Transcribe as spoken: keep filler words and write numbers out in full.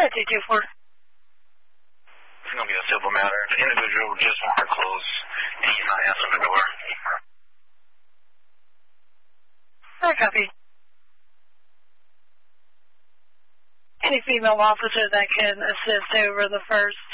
What's he do for? It's going to be a civil matter. The individual just want her clothes, and he's not answering the door. I copy. Any female officer that can assist over the first